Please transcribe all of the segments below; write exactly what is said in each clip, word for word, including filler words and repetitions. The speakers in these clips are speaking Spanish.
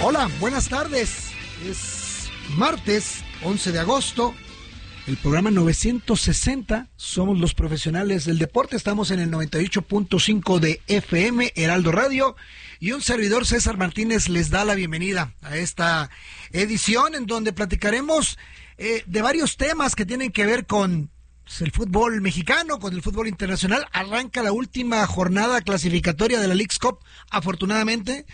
Hola, buenas tardes. Es martes once de agosto, el programa novecientos sesenta. Somos los profesionales del deporte. Estamos en el noventa y ocho punto cinco de F M, Heraldo Radio. Y un servidor, César Martínez, les da la bienvenida a esta edición en donde platicaremos eh, de varios temas que tienen que ver con pues, el fútbol mexicano, con el fútbol internacional. Arranca la última jornada clasificatoria de la Leagues Cup, afortunadamente,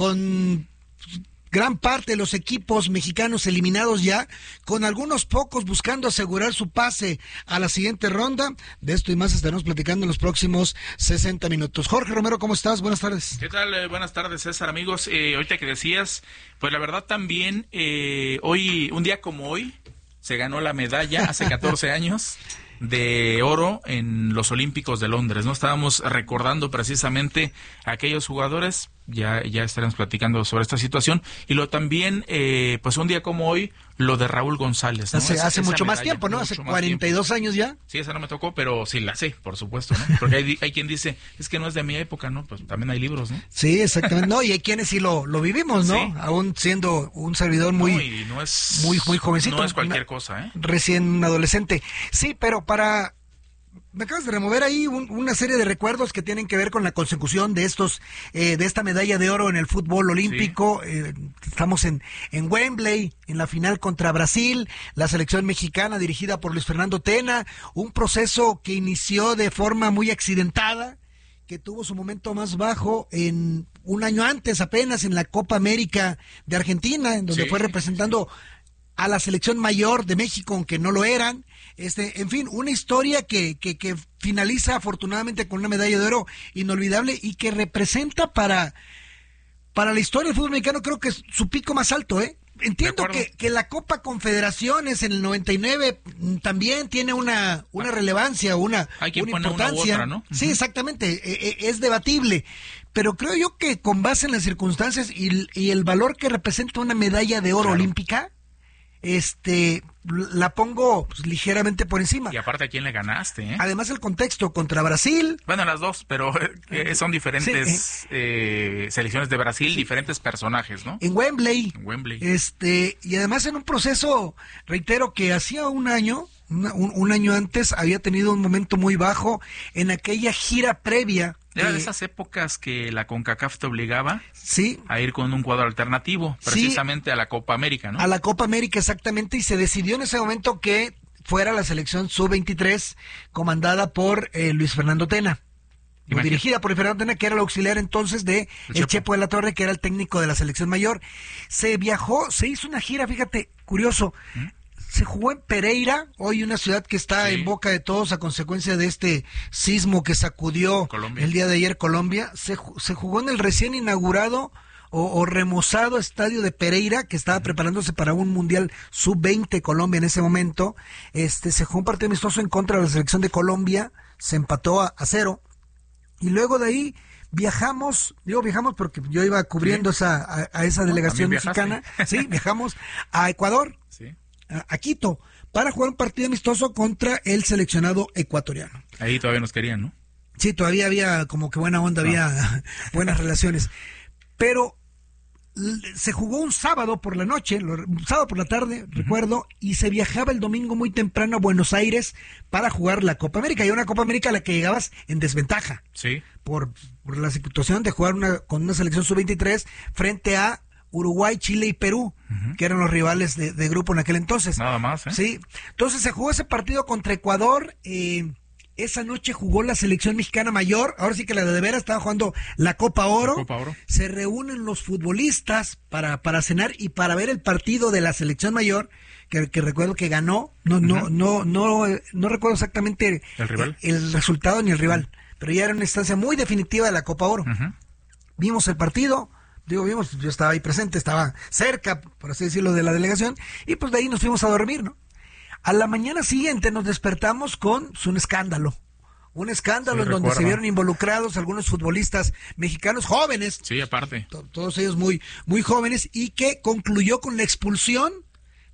con gran parte de los equipos mexicanos eliminados ya, con algunos pocos buscando asegurar su pase a la siguiente ronda. De esto y más estaremos platicando en los próximos sesenta minutos. Jorge Romero, ¿cómo estás? Buenas tardes. ¿Qué tal? Eh, buenas tardes, César, amigos. Eh, ahorita que decías, pues la verdad también, eh, hoy, un día como hoy, se ganó la medalla hace catorce años de oro en los Olímpicos de Londres, ¿no? Estábamos recordando precisamente a aquellos jugadores, ya ya estaremos platicando sobre esta situación, y lo también, eh, pues un día como hoy, lo de Raúl González, ¿no? Hace, esa, hace esa mucho medalla, más tiempo, ¿no? Hace cuarenta y dos tiempo. años ya. Sí, esa no me tocó, pero sí la sé, por supuesto, ¿no? Porque hay, hay quien dice, es que no es de mi época, ¿no? Pues también hay libros, ¿no? Sí, exactamente. No, y hay quienes sí lo, lo vivimos, ¿no? Sí. Aún siendo un servidor muy, no, y no es, muy, muy jovencito. No es cualquier una, cosa, ¿eh? Recién adolescente. Sí, pero para... Me acabas de remover ahí un, una serie de recuerdos que tienen que ver con la consecución de estos, eh, de esta medalla de oro en el fútbol olímpico. Sí. Eh, estamos en, en Wembley, en la final contra Brasil, la selección mexicana dirigida por Luis Fernando Tena, un proceso que inició de forma muy accidentada, que tuvo su momento más bajo en un año antes apenas en la Copa América de Argentina, en donde sí. fue representando a la selección mayor de México, aunque no lo eran. Este, en fin, una historia que, que, que finaliza afortunadamente con una medalla de oro inolvidable y que representa para, para la historia del fútbol mexicano, creo que es su pico más alto, ¿eh? Entiendo que, que la Copa Confederaciones en el noventa y nueve también tiene una, una relevancia, una, Hay que una poner importancia. Una u otra, ¿no? Sí, exactamente, es debatible. Pero creo yo que con base en las circunstancias y, y el valor que representa una medalla de oro claro. olímpica, este la pongo pues, ligeramente por encima. Y aparte, ¿a quién le ganaste? ¿eh? Además, el contexto contra Brasil. Bueno, las dos, pero eh, son diferentes sí, eh, selecciones de Brasil, sí. diferentes personajes, ¿no? En Wembley. En Wembley. Este, y además en un proceso, reitero, que hacía un año, una, un, un año antes, había tenido un momento muy bajo en aquella gira previa. Era de, de esas épocas que la CONCACAF te obligaba sí, a ir con un cuadro alternativo, precisamente sí, a la Copa América, ¿no? A la Copa América, exactamente, y se decidió en ese momento que fuera la selección sub veintitrés comandada por eh, Luis Fernando Tena. O dirigida por Luis Fernando Tena, que era el auxiliar entonces de el, el Chepo de la Torre, que era el técnico de la selección mayor. Se viajó, se hizo una gira, fíjate, curioso, ¿Mm? Se jugó en Pereira, hoy una ciudad que está sí. en boca de todos a consecuencia de este sismo que sacudió Colombia. El día de ayer Colombia. Se, se jugó en el recién inaugurado o, o remozado estadio de Pereira, que estaba uh-huh. preparándose para un mundial sub veinte Colombia en ese momento. Este se jugó un partido amistoso en contra de la selección de Colombia, se empató a, a cero. Y luego de ahí viajamos, digo viajamos porque yo iba cubriendo sí. esa, a, a esa delegación no, mexicana. Sí, viajamos a Ecuador. Sí. a Quito, para jugar un partido amistoso contra el seleccionado ecuatoriano. Ahí todavía nos querían, ¿no? Sí, todavía había como que buena onda, no. había buenas relaciones. Pero se jugó un sábado por la noche, un sábado por la tarde, uh-huh. recuerdo, y se viajaba el domingo muy temprano a Buenos Aires para jugar la Copa América. Y una Copa América a la que llegabas en desventaja. Sí. Por, por la situación de jugar una, con una selección sub veintitrés frente a Uruguay, Chile y Perú, uh-huh. que eran los rivales de, de grupo en aquel entonces. Nada más, ¿eh? Sí. Entonces se jugó ese partido contra Ecuador. Eh, esa noche jugó la selección mexicana mayor. Ahora sí que la de, de veras estaba jugando la Copa Oro. La Copa Oro. Se reúnen los futbolistas para, para cenar y para ver el partido de la selección mayor, que, que recuerdo que ganó. No, uh-huh. no, no, no, no recuerdo exactamente el rival, el, el resultado ni el rival, uh-huh. pero ya era una instancia muy definitiva de la Copa Oro. Uh-huh. Vimos el partido. Digo, vimos, yo estaba ahí presente, estaba cerca, por así decirlo, de la delegación, y pues de ahí nos fuimos a dormir, ¿no? A la mañana siguiente nos despertamos con pues, un escándalo, un escándalo sí, en donde recuerdo. se vieron involucrados algunos futbolistas mexicanos jóvenes. Sí, aparte. To- todos ellos muy, muy jóvenes, y que concluyó con la expulsión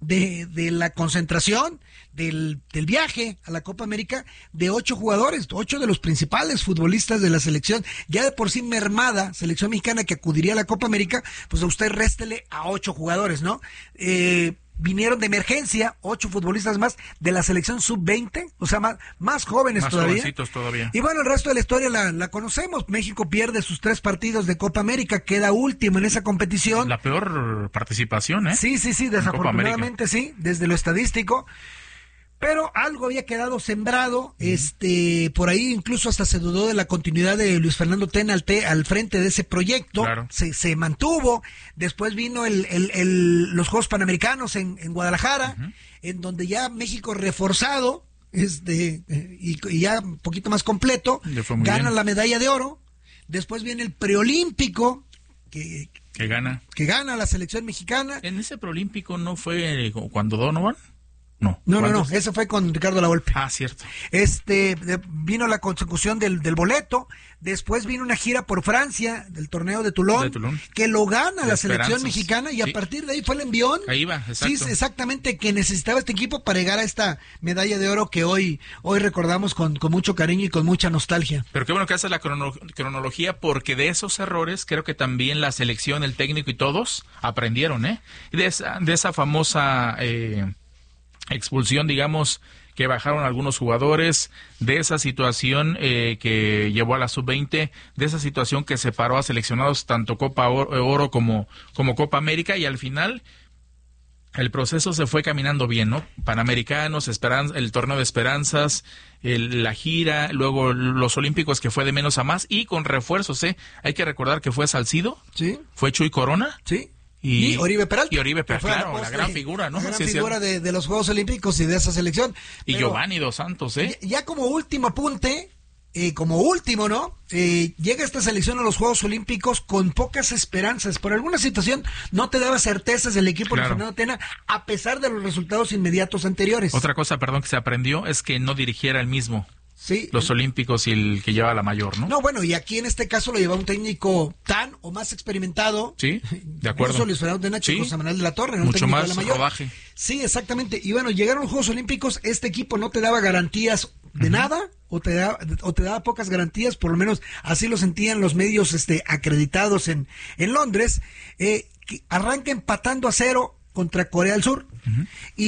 de, de la concentración, del, del viaje a la Copa América, de ocho jugadores, ocho de los principales futbolistas de la selección, ya de por sí mermada, selección mexicana que acudiría a la Copa América, pues a usted réstele a ocho jugadores, ¿no? Eh, vinieron de emergencia ocho futbolistas más de la selección sub veinte, o sea, más, más jóvenes más todavía. jovencitos todavía. Y bueno, el resto de la historia la, la conocemos. México pierde sus tres partidos de Copa América, queda último en esa competición. La peor participación, ¿eh? Sí, sí, sí, desafortunadamente sí, desde lo estadístico. Pero algo había quedado sembrado, uh-huh. este, por ahí incluso hasta se dudó de la continuidad de Luis Fernando Tena al, te, al frente de ese proyecto, claro. se, se mantuvo, después vino el, el, el, los Juegos Panamericanos en, en Guadalajara, uh-huh. en donde ya México reforzado, este, y, y ya un poquito más completo, gana bien. la medalla de oro, después viene el preolímpico, que, que gana, que gana la selección mexicana. ¿En ese preolímpico no fue cuando Donovan? No, no, no, no, eso fue con Ricardo Lavolpe. Ah, cierto. Este, vino la consecución del, del boleto, después vino una gira por Francia, del torneo de Toulon, de Toulon. que lo gana de la esperanzas. selección mexicana, y sí. a partir de ahí fue el envión. Ahí va, exacto. Sí, exactamente, que necesitaba este equipo para llegar a esta medalla de oro que hoy, hoy recordamos con, con mucho cariño y con mucha nostalgia. Pero qué bueno que haces la crono, cronología, porque de esos errores creo que también la selección, el técnico y todos aprendieron, ¿eh? De esa, de esa famosa... Eh, expulsión, digamos, que bajaron algunos jugadores, de esa situación eh, que llevó a la sub veinte, de esa situación que separó a seleccionados tanto Copa Oro como, como Copa América, y al final el proceso se fue caminando bien, ¿no? Panamericanos, esperanza, el torneo de esperanzas, el, la gira, luego los olímpicos, que fue de menos a más, y con refuerzos, ¿eh? Hay que recordar que fue Salcido, sí, fue Chuy Corona, sí. Y, y Oribe Peralta. Y Oribe Peralta, claro, la, la gran figura, ¿no? La gran sí, figura de, de los Juegos Olímpicos y de esa selección. Y Pero Giovanni Dos Santos, ¿eh? Ya, ya como último apunte, eh, como último, ¿no? Eh, llega esta selección a los Juegos Olímpicos con pocas esperanzas. Por alguna situación no te daba certezas el equipo claro. de Fernando Tena, a pesar de los resultados inmediatos anteriores. Otra cosa, perdón, que se aprendió es que no dirigiera el mismo. Sí. Los olímpicos y el que lleva la mayor, ¿no? No, bueno, y aquí en este caso lo lleva un técnico tan o más experimentado. Sí, de acuerdo. Incluso Luis Fernando Tena, sí. José Manuel de la Torre, un mucho técnico más de la mayor. rodaje. Sí, exactamente. Y bueno, llegaron los Juegos Olímpicos, este equipo no te daba garantías de uh-huh. nada, o te daba, o te daba pocas garantías, por lo menos así lo sentían los medios este acreditados en, en Londres. Eh, que arranca empatando a cero contra Corea del Sur. Uh-huh.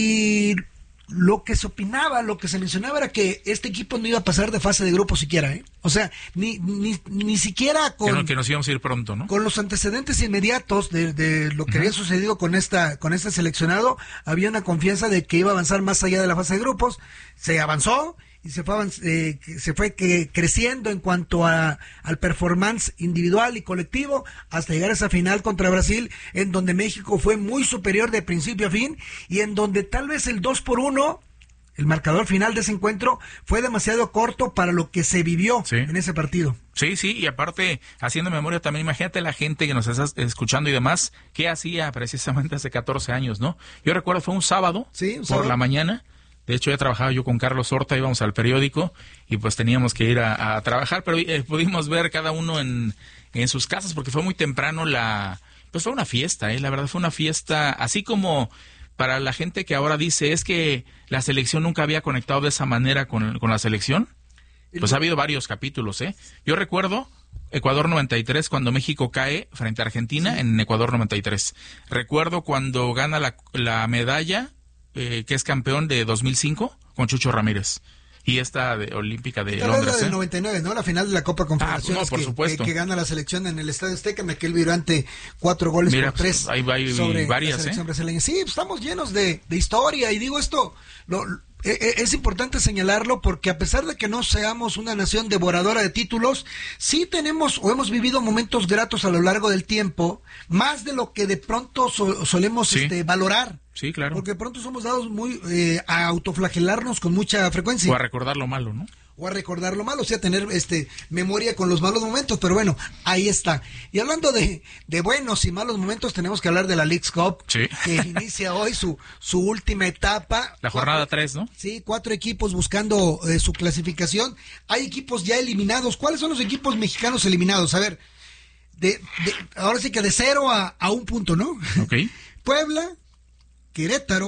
Y lo que se opinaba, lo que se mencionaba era que este equipo no iba a pasar de fase de grupo siquiera, ¿eh? O sea, ni ni, ni siquiera con... Que, no, que nos íbamos a ir pronto, ¿no? Con los antecedentes inmediatos de, de lo que uh-huh. había sucedido con esta con este seleccionado, había una confianza de que iba a avanzar más allá de la fase de grupos. Se avanzó y se fue eh, se fue que creciendo en cuanto a al performance individual y colectivo hasta llegar a esa final contra Brasil, en donde México fue muy superior de principio a fin, y en donde tal vez el dos por uno, el marcador final de ese encuentro, fue demasiado corto para lo que se vivió sí. en ese partido. Sí, sí, y aparte, haciendo memoria también, imagínate la gente que nos está escuchando y demás, ¿qué hacía precisamente hace catorce años, no? Yo recuerdo, fue un sábado, sí, un por sábado. la mañana. De hecho, ya trabajaba yo con Carlos Horta, íbamos al periódico y pues teníamos que ir a, a trabajar, pero eh, pudimos ver cada uno en, en sus casas, porque fue muy temprano la... Pues fue una fiesta, ¿eh? La verdad fue una fiesta, así como para la gente que ahora dice, es que la selección nunca había conectado de esa manera con, con la selección. Pues ha habido varios capítulos, ¿eh? Yo recuerdo Ecuador noventa y tres, cuando México cae frente a Argentina, sí. en Ecuador noventa y tres. Recuerdo cuando gana la, la medalla... Eh, que es campeón de dos mil cinco con Chucho Ramírez, y esta de, olímpica de esta Londres, la del ¿eh? noventa y nueve, ¿no? La final de la Copa Confederaciones, ah, no, por que, supuesto. Que, que gana la selección en el Estadio Azteca, en aquel vibrante cuatro goles Mira, por tres. Hay, hay sobre varias, la selección ¿eh? brasileña. Sí, pues estamos llenos de, de historia, y digo esto, lo, lo, es importante señalarlo, porque a pesar de que no seamos una nación devoradora de títulos, sí tenemos o hemos vivido momentos gratos a lo largo del tiempo, más de lo que de pronto so, solemos sí. este, valorar. Sí, claro. Porque pronto somos dados muy eh, a autoflagelarnos con mucha frecuencia. O a recordar lo malo, ¿no? O a recordar lo malo, o sea, tener este memoria con los malos momentos, pero bueno, ahí está. Y hablando de, de buenos y malos momentos, tenemos que hablar de la Leagues Cup, sí. que inicia hoy su, su última etapa. La jornada tres, ¿no? Sí, cuatro equipos buscando eh, su clasificación. Hay equipos ya eliminados. ¿Cuáles son los equipos mexicanos eliminados? A ver, de, de ahora sí que de cero a, a un punto, ¿no? Ok. Puebla, Querétaro,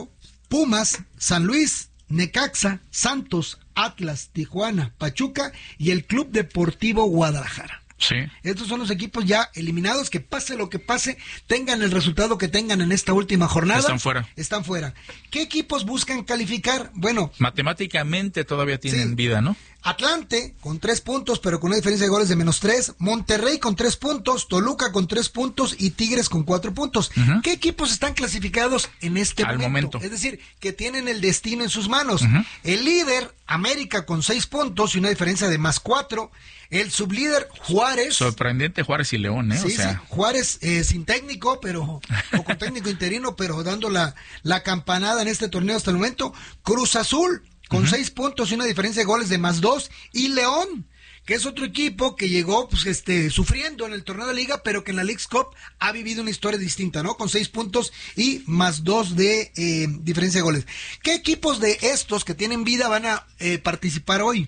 Pumas, San Luis, Necaxa, Santos, Atlas, Tijuana, Pachuca y el Club Deportivo Guadalajara. Sí. Estos son los equipos ya eliminados, que pase lo que pase, tengan el resultado que tengan en esta última jornada. Están fuera. Están fuera. ¿Qué equipos buscan calificar? Bueno, matemáticamente todavía tienen sí. vida, ¿no? Atlante con tres puntos, pero con una diferencia de goles de menos tres. Monterrey con tres puntos, Toluca con tres puntos y Tigres con cuatro puntos. Uh-huh. ¿Qué equipos están clasificados en este Al momento? momento? Es decir, que tienen el destino en sus manos. Uh-huh. El líder, América, con seis puntos y una diferencia de más cuatro. El sublíder, Juárez. Sorprendente Juárez y León, ¿eh? Sí, o sea... sí, Juárez eh, sin técnico, pero o con técnico interino, pero dando la, la campanada en este torneo hasta el momento. Cruz Azul, con uh-huh. seis puntos y una diferencia de goles de más dos. Y León, que es otro equipo que llegó pues este sufriendo en el torneo de la Liga, pero que en la Leagues Cup ha vivido una historia distinta, ¿no? Con seis puntos y más dos de eh, diferencia de goles. ¿Qué equipos de estos que tienen vida van a eh, participar hoy?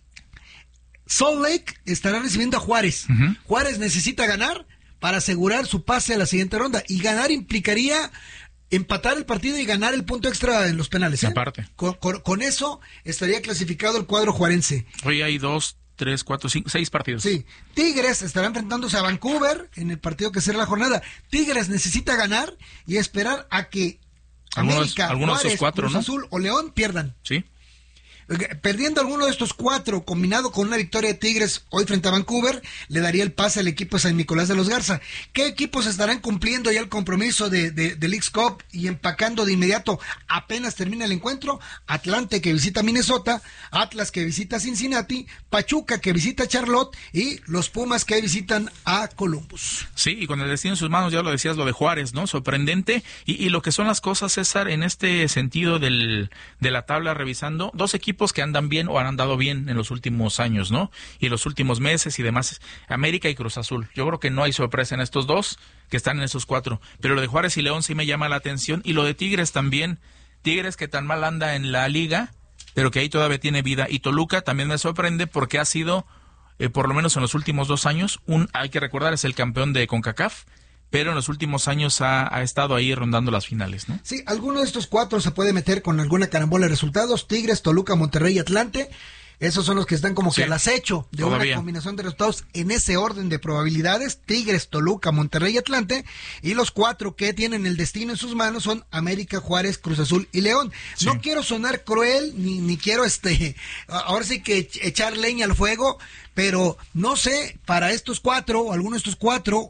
Salt Lake estará recibiendo a Juárez. Uh-huh. Juárez necesita ganar para asegurar su pase a la siguiente ronda. Y ganar implicaría empatar el partido y ganar el punto extra en los penales. ¿eh? Aparte. Con, con, con eso estaría clasificado el cuadro juarense. Hoy hay dos, tres, cuatro, cinco, seis partidos. Sí. Tigres estará enfrentándose a Vancouver en el partido que será la jornada. Tigres necesita ganar y esperar a que algunos, América, algunos Juárez, de esos cuatro, Cruz ¿no? Azul o León pierdan. Sí. Perdiendo alguno de estos cuatro, combinado con una victoria de Tigres hoy frente a Vancouver, le daría el pase al equipo de San Nicolás de los Garza. ¿Qué equipos estarán cumpliendo ya el compromiso de, de, de Leagues Cup y empacando de inmediato apenas termina el encuentro? Atlante, que visita Minnesota, Atlas, que visita Cincinnati, Pachuca, que visita Charlotte, y los Pumas, que visitan a Columbus. Sí, y con el destino en sus manos, ya lo decías, lo de Juárez, ¿no? Sorprendente. Y, y lo que son las cosas, César, en este sentido del, de la tabla, revisando, dos equipos que andan bien o han andado bien en los últimos años, ¿no? Y en los últimos meses y demás, América y Cruz Azul. Yo creo que no hay sorpresa en estos dos, que están en esos cuatro. Pero lo de Juárez y León sí me llama la atención. Y lo de Tigres también. Tigres que tan mal anda en la liga, pero que ahí todavía tiene vida. Y Toluca también me sorprende porque ha sido, eh, por lo menos en los últimos dos años, un, hay que recordar, es el campeón de CONCACAF, pero en los últimos años ha, ha estado ahí rondando las finales, ¿no? Sí, alguno de estos cuatro se puede meter con alguna carambola de resultados. Tigres, Toluca, Monterrey y Atlante. Esos son los que están como sí, que al acecho de todavía. Una combinación de resultados en ese orden de probabilidades. Tigres, Toluca, Monterrey y Atlante. Y los cuatro que tienen el destino en sus manos son América, Juárez, Cruz Azul y León. Sí. No quiero sonar cruel, ni, ni quiero este ahora sí que echar leña al fuego, pero no sé, para estos cuatro, o alguno de estos cuatro,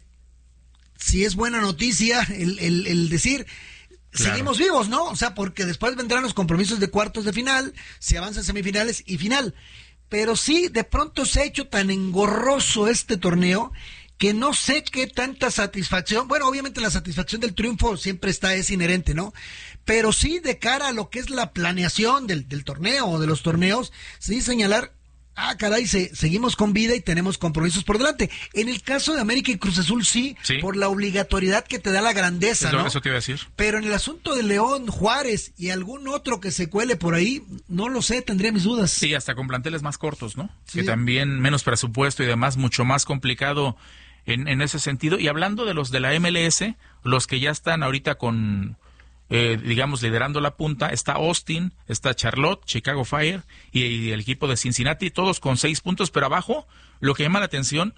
si es buena noticia el, el, el decir, claro, seguimos vivos, ¿no? O sea, porque después vendrán los compromisos de cuartos de final, se avanzan semifinales y final. Pero sí, de pronto se ha hecho tan engorroso este torneo que no sé qué tanta satisfacción, bueno, obviamente la satisfacción del triunfo siempre está, es inherente, ¿no? Pero sí, de cara a lo que es la planeación del, del torneo o de los torneos, sí señalar, ah, caray, se, seguimos con vida y tenemos compromisos por delante. En el caso de América y Cruz Azul, sí, sí, por la obligatoriedad que te da la grandeza, es lo, ¿no? Eso te iba a decir. Pero en el asunto de León, Juárez y algún otro que se cuele por ahí, no lo sé, tendría mis dudas. Sí, hasta con planteles más cortos, ¿no? Sí. Que también menos presupuesto y demás, mucho más complicado en, en ese sentido. Y hablando de los de la M L S, los que ya están ahorita con... Eh, digamos, liderando la punta, está Austin, está Charlotte, Chicago Fire y, y el equipo de Cincinnati, todos con seis puntos, pero abajo, lo que llama la atención,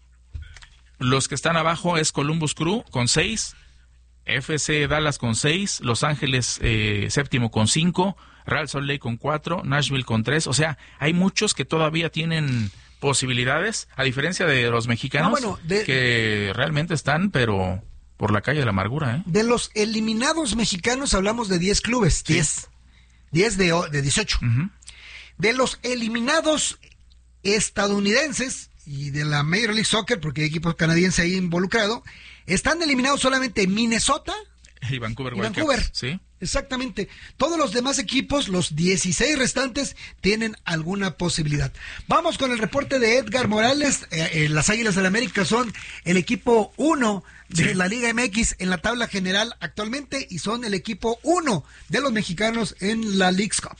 los que están abajo es Columbus Crew con seis, F C Dallas con seis, Los Ángeles eh, séptimo con cinco, Real Salt Lake con cuatro, Nashville con tres, o sea, hay muchos que todavía tienen posibilidades, a diferencia de los mexicanos, no, bueno, de... que realmente están, pero... por la calle de la amargura, ¿eh? De los eliminados mexicanos hablamos de diez clubes, sí. diez. diez de, de dieciocho. Uh-huh. De los eliminados estadounidenses y de la Major League Soccer, porque hay equipos canadienses ahí involucrados, están eliminados solamente Minnesota y Vancouver. Y Vancouver. Sí. Exactamente. Todos los demás equipos, los dieciséis restantes, tienen alguna posibilidad. Vamos con el reporte de Edgar Morales. Eh, eh, las Águilas del América son el equipo uno de sí. la Liga M X en la tabla general actualmente y son el equipo uno de los mexicanos en la Leagues Cup.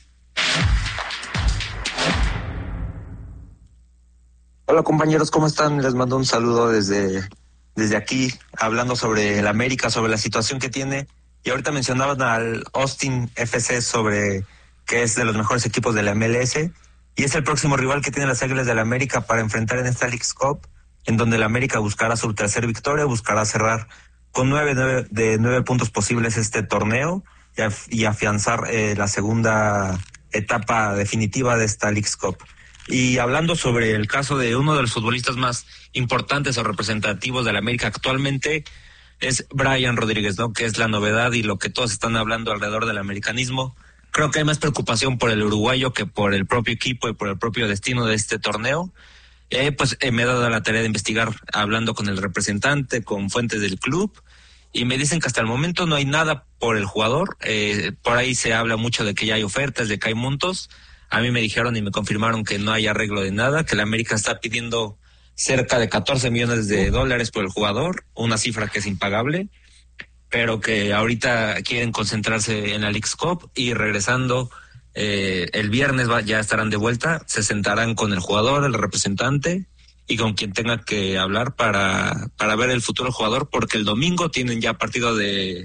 Hola compañeros, ¿cómo están? Les mando un saludo desde, desde aquí, hablando sobre el América, sobre la situación que tiene. Y ahorita mencionaban al Austin F C sobre que es de los mejores equipos de la M L S y es el próximo rival que tienen las Águilas del la América para enfrentar en esta Leagues Cup, en donde la América buscará su tercer victoria, buscará cerrar con nueve, nueve de nueve puntos posibles este torneo y, af- y afianzar eh, la segunda etapa definitiva de esta Leagues Cup. Y hablando sobre el caso de uno de los futbolistas más importantes o representativos de la América actualmente, es Brian Rodríguez, ¿no? Que es la novedad y lo que todos están hablando alrededor del americanismo. Creo que hay más preocupación por el uruguayo que por el propio equipo y por el propio destino de este torneo. Eh, pues eh, me he dado la tarea de investigar hablando con el representante, con fuentes del club, y me dicen que hasta el momento no hay nada por el jugador. Eh, por ahí se habla mucho de que ya hay ofertas, de que hay montos. A mí me dijeron y me confirmaron que no hay arreglo de nada, que la América está pidiendo cerca de catorce millones de dólares por el jugador, una cifra que es impagable, pero que ahorita quieren concentrarse en la Leagues Cup y regresando eh, el viernes va, ya estarán de vuelta, se sentarán con el jugador, el representante y con quien tenga que hablar para, para ver el futuro jugador, porque el domingo tienen ya partido de...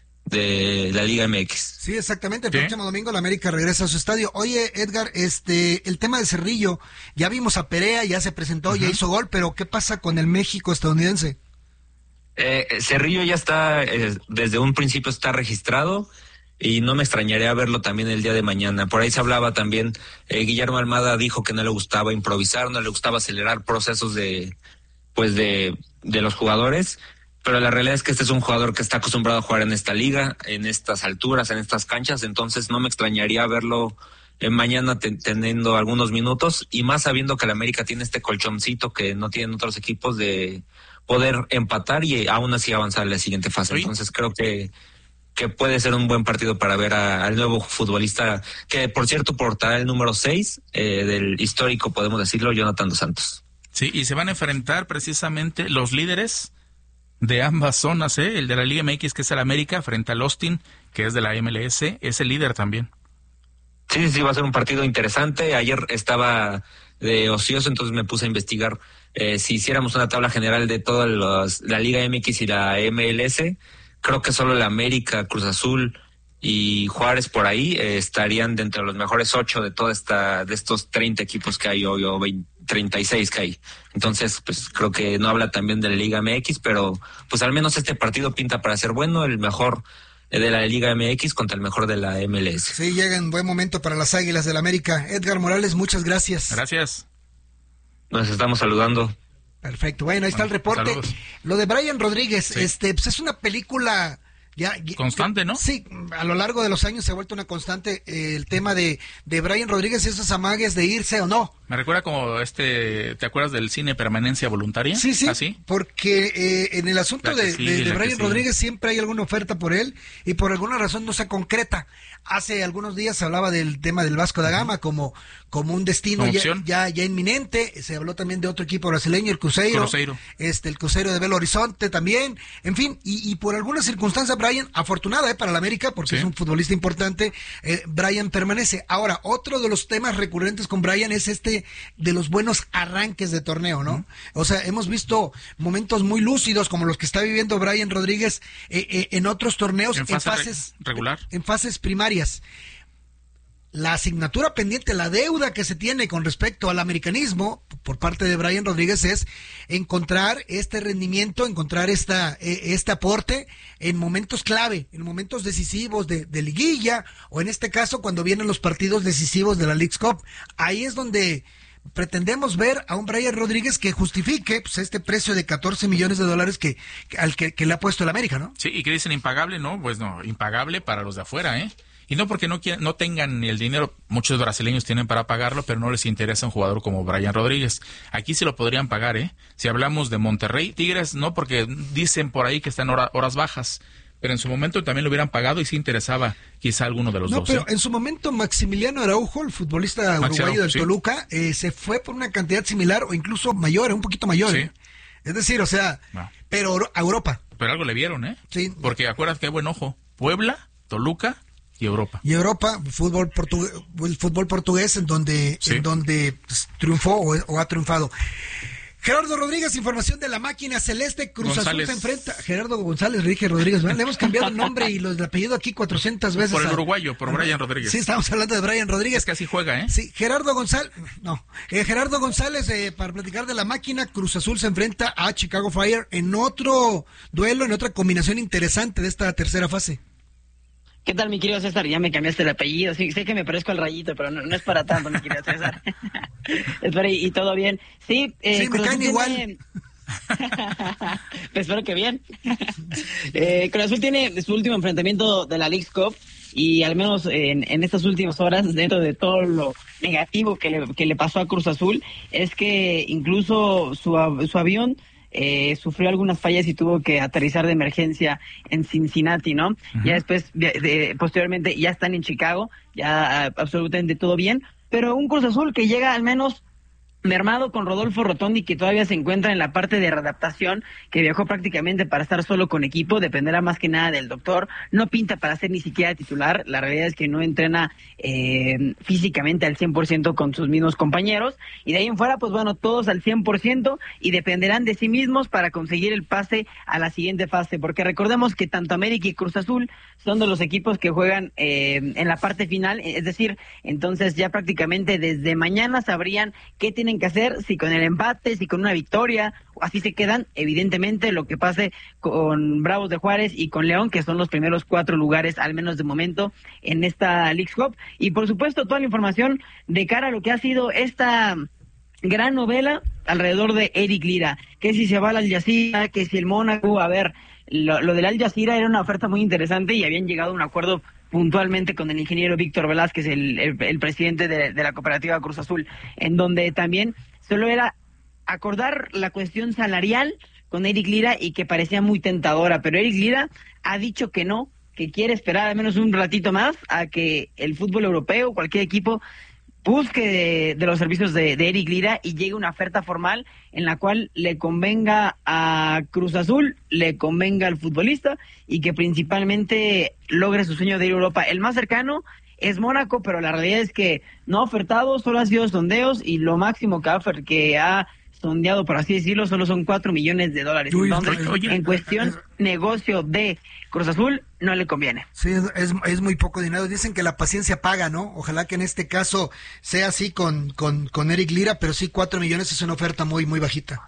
de la Liga M X. Sí, exactamente, el ¿Sí? próximo domingo la América regresa a su estadio. Oye, Edgar, este, el tema de Cerrillo, ya vimos a Perea, ya se presentó, uh-huh. ya hizo gol, pero ¿qué pasa con el México estadounidense? Eh, Cerrillo ya está, eh, desde un principio está registrado y no me extrañaría verlo también el día de mañana. Por ahí se hablaba también, eh, Guillermo Almada dijo que no le gustaba improvisar, no le gustaba acelerar procesos de, pues de, de los jugadores. Pero la realidad es que este es un jugador que está acostumbrado a jugar en esta liga, en estas alturas, en estas canchas, entonces no me extrañaría verlo eh, mañana te, teniendo algunos minutos, y más sabiendo que la América tiene este colchoncito que no tienen otros equipos de poder empatar y aún así avanzar a la siguiente fase. ¿Sí? Entonces creo que que puede ser un buen partido para ver a, al nuevo futbolista, que por cierto portará el número seis eh, del histórico, podemos decirlo, Jonathan dos Santos. Sí, y se van a enfrentar precisamente los líderes de ambas zonas, ¿eh? El de la Liga M X, que es el América, frente al Austin, que es de la M L S, es el líder también. Sí, sí, va a ser un partido interesante. Ayer estaba de ocioso, entonces me puse a investigar eh, si hiciéramos una tabla general de toda la Liga M X y la M L S. Creo que solo la América, Cruz Azul y Juárez por ahí eh, estarían dentro de los mejores ocho de toda esta, de estos treinta equipos que hay hoy, o veinte, treinta y seis que hay. Entonces, pues creo que no habla también de la Liga M X, pero pues al menos este partido pinta para ser bueno, el mejor de la Liga M X contra el mejor de la M L S. Sí, llega en buen momento para las Águilas del América. Edgar Morales, muchas gracias. Gracias. Nos estamos saludando. Perfecto, bueno, ahí está bueno, el reporte. saludos. Lo de Brian Rodríguez, sí. este, pues es una película ya, constante, ¿no? Sí, a lo largo de los años se ha vuelto una constante eh, el tema de, de Brian Rodríguez y esos amagues de irse o no. Me recuerda como este, ¿te acuerdas del cine Permanencia Voluntaria? Sí, sí, ¿Así? porque eh, en el asunto de, sí, de, de Brian sí. Rodríguez siempre hay alguna oferta por él y por alguna razón no se concreta. Hace algunos días se hablaba del tema del Vasco da Gama como, como un destino ya, ya, ya inminente. Se habló también de otro equipo brasileño, el Cruzeiro, Cruzeiro. este el Cruzeiro de Belo Horizonte también. En fin, y, y por alguna circunstancia Brian, afortunada eh, para la América, porque sí. es un futbolista importante, eh, Brian permanece. Ahora, otro de los temas recurrentes con Brian es este de los buenos arranques de torneo, ¿no? Uh-huh. O sea, hemos visto momentos muy lúcidos como los que está viviendo Brian Rodríguez eh, eh, en otros torneos, en, en fase fases re- regular, en fases primarias. La asignatura pendiente, la deuda que se tiene con respecto al americanismo por parte de Brian Rodríguez es encontrar este rendimiento, encontrar esta eh, este aporte en momentos clave, en momentos decisivos de, de liguilla, o en este caso cuando vienen los partidos decisivos de la Leagues Cup. Ahí es donde pretendemos ver a un Brian Rodríguez que justifique pues, este precio de catorce millones de dólares que, que al que, que le ha puesto el América, ¿no? Sí, y que dicen impagable, ¿no? Pues no, impagable para los de afuera, ¿eh? Y no porque no quieran, no tengan el dinero, muchos brasileños tienen para pagarlo, pero no les interesa un jugador como Brian Rodríguez. Aquí sí lo podrían pagar, ¿eh? Si hablamos de Monterrey, Tigres, no, porque dicen por ahí que están hora, horas bajas, pero en su momento también lo hubieran pagado y sí interesaba quizá alguno de los no, dos. No, pero ¿eh? en su momento Maximiliano Araujo, el futbolista Maxi uruguayo Araujo, del sí. Toluca, eh, se fue por una cantidad similar o incluso mayor, un poquito mayor. Sí. ¿eh? Es decir, o sea, no. pero a Europa. Pero algo le vieron, ¿eh? Sí. Porque acuérdate que hay buen ojo. Puebla, Toluca y Europa. Y Europa, fútbol portugués, el fútbol portugués en donde, sí. en donde pues, triunfó o, o ha triunfado. Gerardo Rodríguez, información de la máquina celeste. Cruz González. Azul se enfrenta. Gerardo González, le dije Rodríguez. ¿verdad? Le hemos cambiado el nombre y los de apellido aquí cuatrocientas veces. Por el a, uruguayo, por a, Brian Rodríguez. Sí, estamos hablando de Brian Rodríguez. Es que así juega, ¿eh? Sí, Gerardo González. No, eh, Gerardo González, eh, para platicar de la máquina, Cruz Azul se enfrenta a Chicago Fire en otro duelo, en otra combinación interesante de esta tercera fase. ¿Qué tal, mi querido César? Ya me cambiaste el apellido. Sí, sé que me parezco al Rayito, pero no, no es para tanto, mi querido César. Espera, y, y todo bien. Sí, eh, sí me Cruz caen Azul igual. Tiene... Espero que bien. eh, Cruz Azul tiene su último enfrentamiento de la Leagues Cup y al menos en, en estas últimas horas, dentro de todo lo negativo que le, que le pasó a Cruz Azul, es que incluso su, su avión Eh, sufrió algunas fallas y tuvo que aterrizar de emergencia en Cincinnati, ¿no? Uh-huh. Ya después, de, de, posteriormente, ya están en Chicago, ya uh, absolutamente todo bien, pero un Cruz Azul que llega al menos mermado con Rodolfo Rotondi, que todavía se encuentra en la parte de readaptación, que viajó prácticamente para estar solo con equipo, dependerá más que nada del doctor, no pinta para ser ni siquiera titular, la realidad es que no entrena eh, físicamente al cien por ciento con sus mismos compañeros, y de ahí en fuera, pues bueno, todos al cien por ciento, y dependerán de sí mismos para conseguir el pase a la siguiente fase, porque recordemos que tanto América y Cruz Azul son de los equipos que juegan eh, en la parte final, es decir, entonces ya prácticamente desde mañana sabrían qué tienen que hacer, si con el empate, si con una victoria, o así se quedan, evidentemente lo que pase con Bravos de Juárez y con León, que son los primeros cuatro lugares, al menos de momento, en esta Leagues Cup, y por supuesto toda la información de cara a lo que ha sido esta gran novela alrededor de Eric Lira, que si se va al Al Jazeera, que si el Mónaco, a ver, lo, lo del Al Jazeera era una oferta muy interesante y habían llegado a un acuerdo puntualmente con el ingeniero Víctor Velázquez, el, el, el presidente de, de la cooperativa Cruz Azul, en donde también solo era acordar la cuestión salarial con Eric Lira y que parecía muy tentadora, pero Eric Lira ha dicho que no, que quiere esperar al menos un ratito más a que el fútbol europeo, cualquier equipo, busque de, de los servicios de, de Eric Lira y llegue una oferta formal en la cual le convenga a Cruz Azul, le convenga al futbolista y que principalmente logre su sueño de ir a Europa. El más cercano es Mónaco, pero la realidad es que no ha ofertado, solo ha sido sondeos y lo máximo que ha, que ha sondeado, por así decirlo, solo son cuatro millones de dólares. Uy, Entonces, oye, en cuestión negocio de Cruz Azul, no le conviene. Sí, es, es muy poco dinero. Dicen que la paciencia paga, ¿no? Ojalá que en este caso sea así con, con, con Eric Lira, pero sí, cuatro millones es una oferta muy, muy bajita.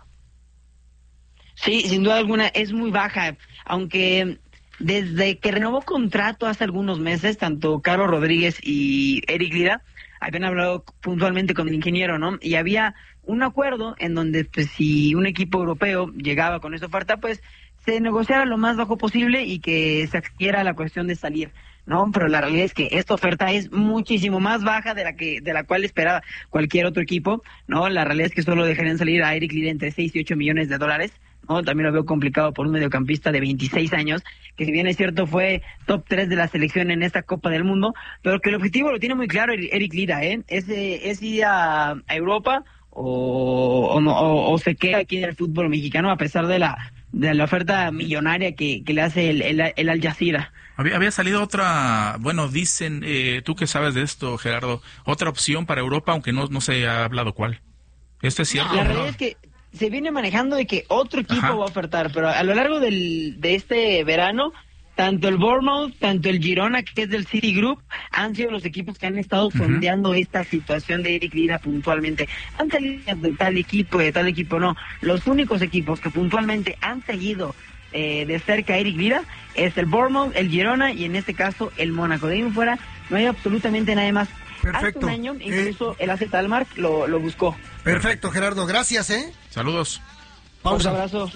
Sí, sin duda alguna, es muy baja, aunque desde que renovó contrato hace algunos meses, tanto Carlos Rodríguez y Eric Lira habían hablado puntualmente con el ingeniero, ¿no? Y había un acuerdo en donde, pues, si un equipo europeo llegaba con esa oferta, pues, se negociara lo más bajo posible y que se adquiera la cuestión de salir, ¿no? Pero la realidad es que esta oferta es muchísimo más baja de la que de la cual esperaba cualquier otro equipo, ¿no? La realidad es que solo dejarían salir a Eric Lira entre seis y ocho millones de dólares, ¿no? También lo veo complicado por un mediocampista de veintiséis años, que si bien es cierto fue top tres de la selección en esta Copa del Mundo, pero que el objetivo lo tiene muy claro Eric Lira, ¿eh? Es, es ir a, a Europa o, o, no, o, o se queda aquí en el fútbol mexicano a pesar de la de la oferta millonaria que, que le hace el, el, el Al Jazeera. Había, había salido otra, bueno, dicen, eh, tú que sabes de esto, Gerardo, otra opción para Europa, aunque no, no se ha hablado cuál. ¿Esto es cierto? La realidad es que se viene manejando de que otro equipo Ajá. va a ofertar, pero a lo largo del, de este verano, tanto el Bournemouth, tanto el Girona, que es del City Group, han sido los equipos que han estado sondeando uh-huh. esta situación de Eric Lira puntualmente. Han salido de tal equipo, de tal equipo, no. Los únicos equipos que puntualmente han seguido eh, de cerca a Eric Lira es el Bournemouth, el Girona y en este caso el Mónaco. De ahí en fuera no hay absolutamente nadie más. Perfecto. Hace un año incluso eh... el A Z Alkmaar lo, lo buscó. Perfecto, Gerardo. Gracias, ¿eh? Saludos. Pausa. Un abrazo.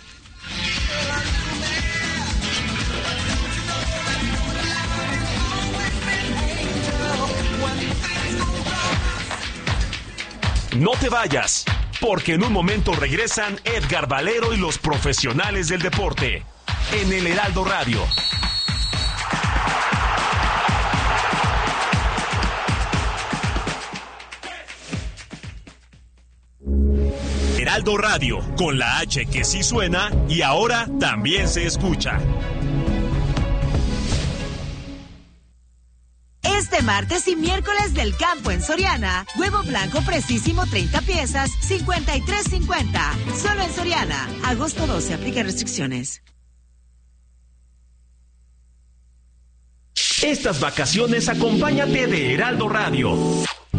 No te vayas, porque en un momento regresan Edgar Valero y los profesionales del deporte en el Heraldo Radio. Heraldo Radio, con la H que sí suena y ahora también se escucha. Este Este martes y miércoles del campo en Soriana. Huevo blanco fresísimo treinta piezas, cincuenta y tres cincuenta. Solo en Soriana. Agosto doce, aplica restricciones. Estas vacaciones acompáñate de Heraldo Radio.